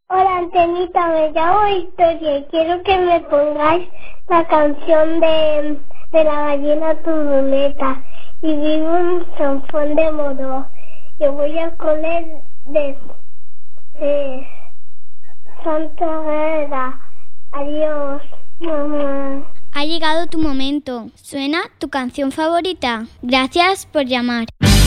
Hola, Antenita, me llamo Victoria y quiero que me pongáis la canción de la gallina turbuleta y vivo un San de Moró. Yo voy al cole de Santa Vera. Adiós, mamá. Ha llegado tu momento. ¿Suena tu canción favorita? Gracias por llamar.